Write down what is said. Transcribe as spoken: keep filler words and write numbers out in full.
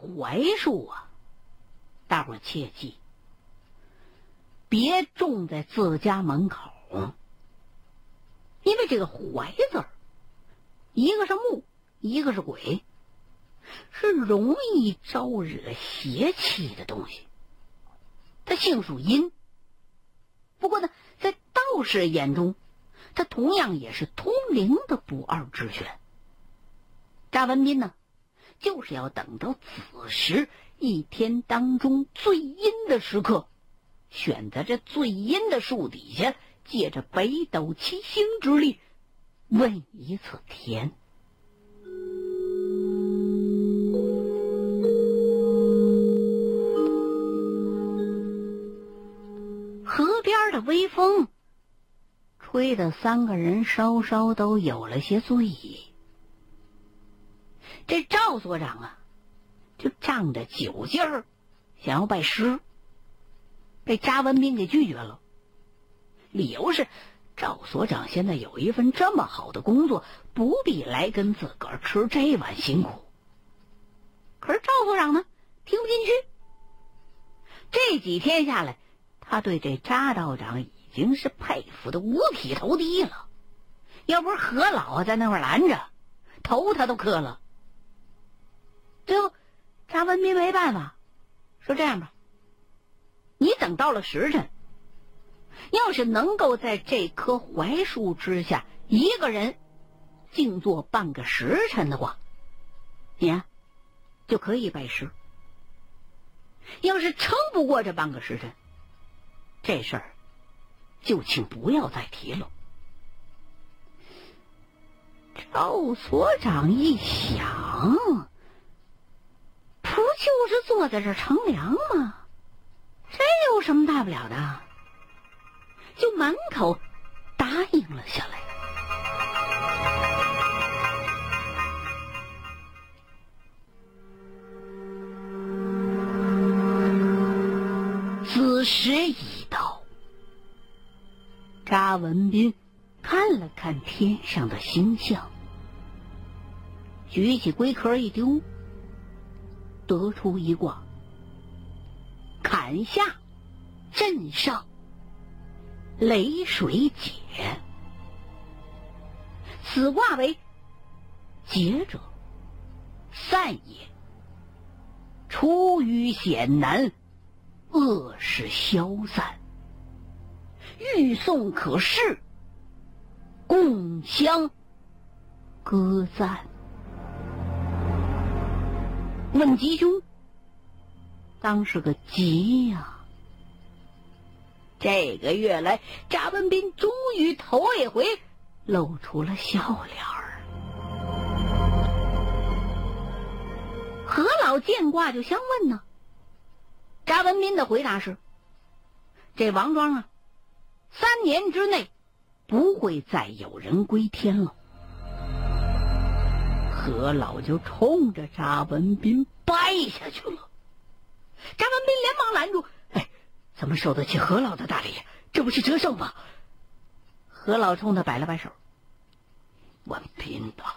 槐树啊，大伙儿切记，别种在自家门口，因为这个槐字儿，一个是木，一个是鬼，是容易招惹邪气的东西。它性属阴，不过呢，在道士眼中，它同样也是通灵的不二之选。查文斌呢，就是要等到此时一天当中最阴的时刻，选择这最阴的树底下，借着北斗七星之力问一次天。河边的微风吹得三个人稍稍都有了些醉意。这赵所长啊，就仗着酒劲儿想要拜师，被查文斌给拒绝了。理由是赵所长现在有一份这么好的工作，不必来跟自个儿吃这碗辛苦。可是赵所长呢，听不进去。这几天下来，他对这查道长已经是佩服的五体投地了。要不是何老在那块拦着，头他都磕了。最后查文斌没办法，说这样吧，你等到了时辰，要是能够在这棵槐树之下一个人静坐半个时辰的话，你啊就可以拜师。要是撑不过这半个时辰，这事儿就请不要再提了。赵所长一想，不就是坐在这乘凉吗？这有什么大不了的？就满口答应了下来。子时已到，查文斌看了看天上的星象，举起龟壳一丢，得出一卦：坎下震上，雷水解。此卦为解者，散也。出于险难，恶事消散，欲送可视，共相歌赞。问吉凶，当是个吉呀、啊！这个月来，查文斌终于头一回露出了笑脸儿。何老见卦就相问呢。查文斌的回答是：这王庄啊，三年之内不会再有人归天了。何老就冲着查文斌掰下去了。查文斌连忙拦住：哎，怎么受得起何老的大礼？这不是折寿吗？何老冲他摆了摆手：文斌呐，